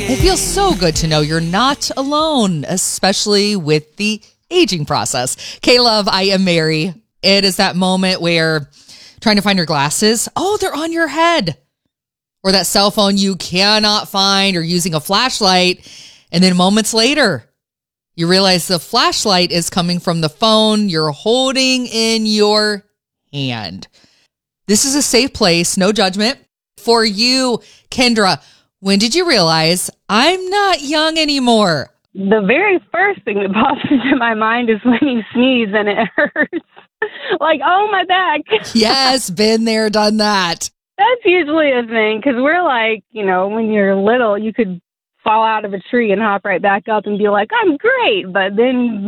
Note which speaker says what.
Speaker 1: It feels so good to know you're not alone, especially with the aging process. K-Love, I am Mary. It is that moment where trying to find your glasses, oh, they're on your head. Or that cell phone you cannot find, or using a flashlight. And then moments later, you realize the flashlight is coming from the phone you're holding in your hand. This is a safe place, no judgment. For you, Kendra, when did you realize I'm not young anymore?
Speaker 2: The very first thing that pops into my mind is when you sneeze and it hurts. Like, oh, my back.
Speaker 1: Yes, been there, done that.
Speaker 2: That's usually a thing because we're like, when you're little, you could fall out of a tree and hop right back up and be like, I'm great. But then